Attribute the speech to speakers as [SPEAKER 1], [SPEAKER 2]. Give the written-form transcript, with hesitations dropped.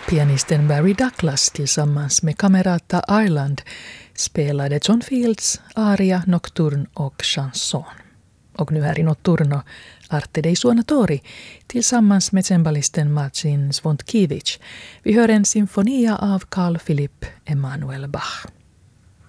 [SPEAKER 1] Pianisten Barry Douglas tillsammans med Camerata Island spelade John Fields aria, nocturn och chanson. Och nu här i Notturno Arte dei Suonatori tillsammans med cembalisten Marcin Zvonkiewicz. Vi hör en symfonia av Carl Philipp Emanuel Bach.